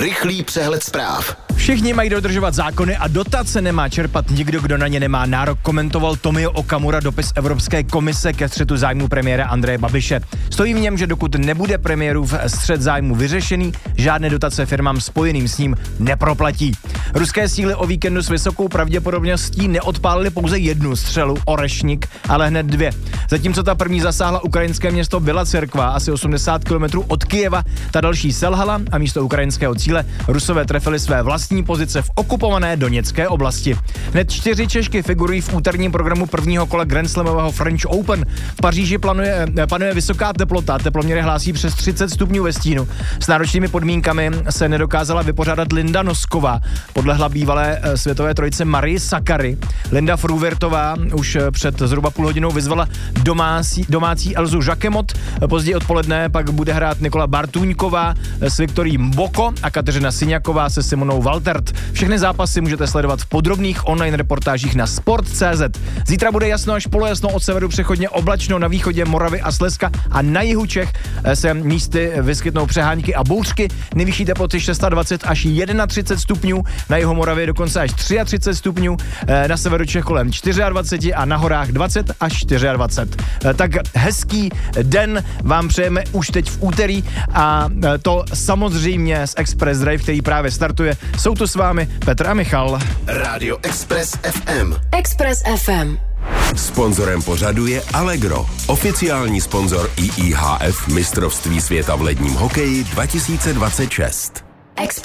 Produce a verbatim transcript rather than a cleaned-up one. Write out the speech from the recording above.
Rychlý přehled zpráv. Všichni mají dodržovat zákony a dotace nemá čerpat nikdo, kdo na ně nemá nárok, komentoval Tomio Okamura dopis Evropské komise ke střetu zájmu premiéra Andreje Babiše. Stojí v něm, že dokud nebude premiérův střet zájmu vyřešený, žádné dotace firmám spojeným s ním neproplatí. Ruské síly o víkendu s vysokou pravděpodobností neodpálily pouze jednu střelu, Orešnik, ale hned dvě. Zatímco ta první zasáhla ukrajinské město Byla Cerkva, asi osmdesát kilometrů od Kyjeva, ta další selhala a místo ukrajinského cíle Rusové trefili své vlastní pozice v okupované Doněcké oblasti. Hned čtyři Češky figurují v úterním programu prvního kola Grand Slamového French Open. V Paříži planuje, panuje vysoká teplota, teploměry hlásí přes třicet stupňů ve stínu. S náročnými podmínkami se nedokázala vypořádat Linda Nosková, podlehla bývalé světové trojce Marii Sakkari. Linda Fruwertová už před zhruba půl hodinou vyzvala domácí, domácí Elzu Žakemot, později odpoledne pak bude hrát Nikola Bartůňková s Viktorií Mboko a Kateřina Syňaková se Simonou Waltert. Všechny zápasy můžete sledovat v podrobných online reportážích na sport tečka cé zet. Zítra bude jasno až polojasno, od severu přechodně oblačno, na východě Moravy a Slezska a na jihu Čech se místy vyskytnou přehánky a bouřky. Nejvyšší teploty dvacet šest až třicet jedna stupňů, na jihu Moravy dokonce až třicet tři stupňů, na severu Čech kolem dvacet čtyři a na horách dvacet až dvacet čtyři. Tak hezký den vám přejeme už teď v úterý a to samozřejmě z Express Drive, který právě startuje. Jsou tu s vámi Petr a Michal. Rádio Express ef em. Express ef em. Sponzorem pořadu je Allegro, oficiální sponzor í í há ef mistrovství světa v ledním hokeji dva tisíce dvacet šest. Express